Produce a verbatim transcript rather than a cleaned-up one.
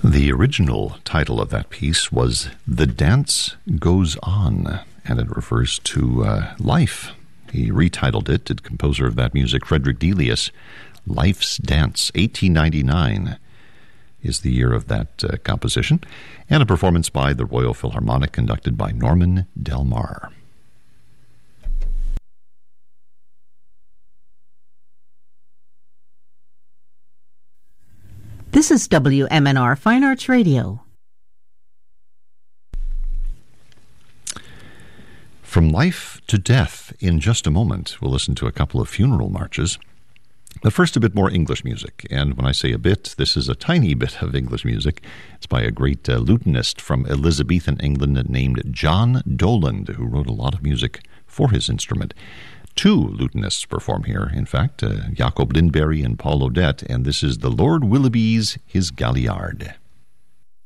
The original title of that piece was The Dance Goes On, and it refers to uh, life. He retitled it, the composer of that music, Frederick Delius, Life's Dance. eighteen ninety-nine is the year of that uh, composition, and a performance by the Royal Philharmonic conducted by Norman Del Mar. This is W M N R Fine Arts Radio. From life to death, in just a moment, we'll listen to a couple of funeral marches. But first, a bit more English music. And when I say a bit, this is a tiny bit of English music. It's by a great uh, lutenist from Elizabethan England named John Doland, who wrote a lot of music for his instrument. Two lutenists perform here, in fact, uh, Jacob Lindberry and Paul Odette, and this is the Lord Willoughby's His Galliard.